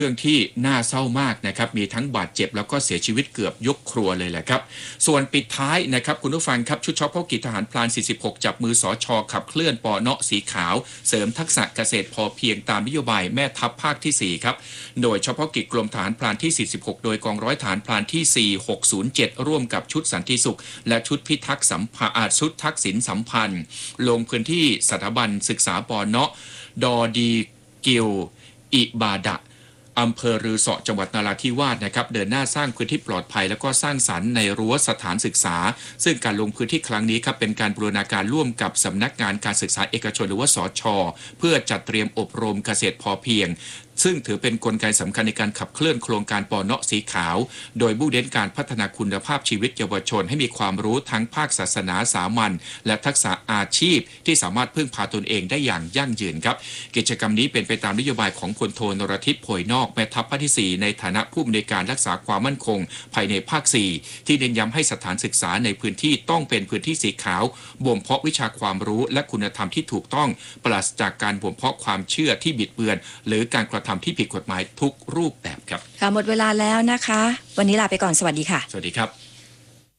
เรื่องที่น่าเศร้ามากนะครับมีทั้งบาดเจ็บแล้วก็เสียชีวิตเกือบยกครัวเลยแหละครับส่วนปิดท้ายนะครับคุณผู้ฟังครับชุดเฉพาะกิจทหารพราน46จับมือสชขับเคลื่อนปเนาะสีขาวเสริมทักษะเกษตรพอเพียงตามนโยบายแม่ทัพภาคที่4ครับโดยเฉพาะกิจกรมทหารพรานที่46โดยกองร้อยทหารพรานที่4607ร่วมกับชุดสันติสุขและชุดพิทักษ์ชุดทักษิณสัมพันธ์ลงพื้นที่สถาบันศึกษาปเนาะดอดีกิลอิบาดะอำเภอรือเสาะจังหวัดนราธิวาสนะครับเดินหน้าสร้างพื้นที่ปลอดภัยและก็สร้างสรรค์ในรั้วสถานศึกษาซึ่งการลงพื้นที่ครั้งนี้ครับเป็นการบูรณาการร่วมกับสำนักงานการศึกษาเอกชนหรือว่าสช.เพื่อจัดเตรียมอบรมเกษตรพอเพียงซึ่งถือเป็นกลไกสำคัญในการขับเคลื่อนโครงการปเนาะสีขาวโดยมุ่งเน้นการพัฒนาคุณภาพชีวิตเยาวชนให้มีความรู้ทั้งภาคศาสนาสามัญและทักษะอาชีพที่สามารถพึ่งพาตนเองได้อย่างยั่งยืนครับกิจกรรมนี้เป็นไปตามนโยบายของพลโทนรทิพย์โผยนอกแม่ทัพภาคที่4ในฐานะผู้อำนวยการรักษาความมั่นคงภายในภาค4ที่เน้นย้ำให้สถานศึกษาในพื้นที่ต้องเป็นพื้นที่สีขาวบ่มเพาะวิชาความรู้และคุณธรรมที่ถูกต้องปราศจากการบ่มเพาะความเชื่อที่บิดเบือนหรือการกระทำที่ผิดกฎหมายทุกรูปแบบครับค่ะหมดเวลาแล้วนะคะวันนี้ลาไปก่อนสวัสดีค่ะสวัสดีครับ